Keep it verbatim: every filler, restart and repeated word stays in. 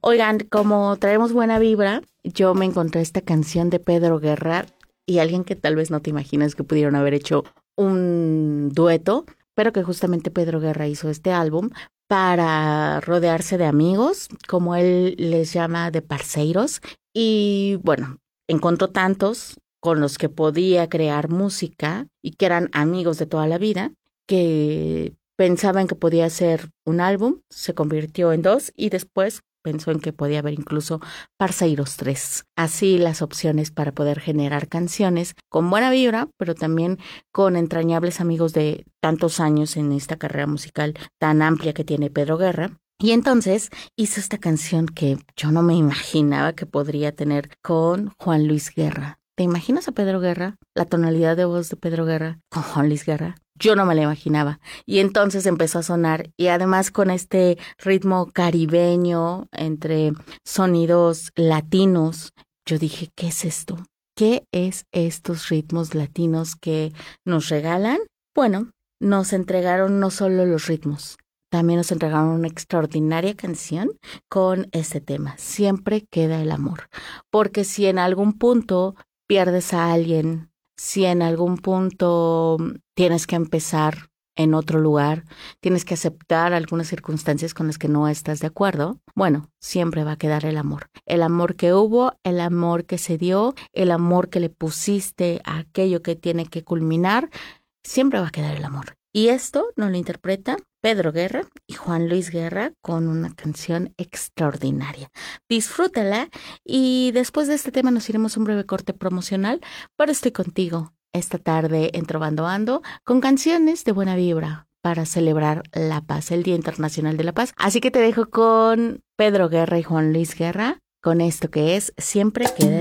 Oigan, como traemos buena vibra, yo me encontré esta canción de Pedro Guerra y alguien que tal vez no te imaginas que pudieron haber hecho un dueto, pero que justamente Pedro Guerra hizo este álbum para rodearse de amigos, como él les llama, de parceiros. Y bueno, encontró tantos con los que podía crear música y que eran amigos de toda la vida, que pensaban que podía ser un álbum, se convirtió en dos y después pensó en que podía haber incluso Parceiros tres. Así las opciones para poder generar canciones con buena vibra, pero también con entrañables amigos de tantos años en esta carrera musical tan amplia que tiene Pedro Guerra. Y entonces hizo esta canción que yo no me imaginaba que podría tener con Juan Luis Guerra. ¿Te imaginas a Pedro Guerra? La tonalidad de voz de Pedro Guerra con Juan Luis Guerra. Yo no me la imaginaba. Y entonces empezó a sonar. Y además con este ritmo caribeño, entre sonidos latinos, yo dije, ¿qué es esto? ¿Qué es estos ritmos latinos que nos regalan? Bueno, nos entregaron no solo los ritmos, también nos entregaron una extraordinaria canción con este tema. Siempre queda el amor. Porque si en algún punto pierdes a alguien, si en algún punto tienes que empezar en otro lugar, tienes que aceptar algunas circunstancias con las que no estás de acuerdo, bueno, siempre va a quedar el amor. El amor que hubo, el amor que se dio, el amor que le pusiste a aquello que tiene que culminar, siempre va a quedar el amor. Y esto nos lo interpreta Pedro Guerra y Juan Luis Guerra con una canción extraordinaria. Disfrútala y después de este tema nos iremos a un breve corte promocional, pero estoy contigo esta tarde en Trovando Ando con canciones de buena vibra para celebrar la paz, el Día Internacional de la Paz. Así que te dejo con Pedro Guerra y Juan Luis Guerra con esto que es Siempre Queda